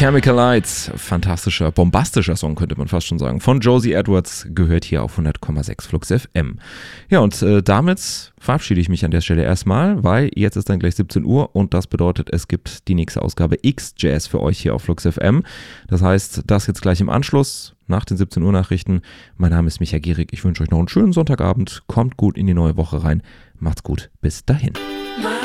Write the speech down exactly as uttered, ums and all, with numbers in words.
Chemical Lights, fantastischer, bombastischer Song, könnte man fast schon sagen, von Josie Edwards, gehört hier auf hundert Komma sechs Flux F M. Ja, und äh, damit verabschiede ich mich an der Stelle erstmal, weil jetzt ist dann gleich siebzehn Uhr und das bedeutet, es gibt die nächste Ausgabe X-Jazz für euch hier auf Flux F M. Das heißt, das jetzt gleich im Anschluss nach den siebzehn Uhr Nachrichten. Mein Name ist Micha Gierig, ich wünsche euch noch einen schönen Sonntagabend, kommt gut in die neue Woche rein, macht's gut, bis dahin.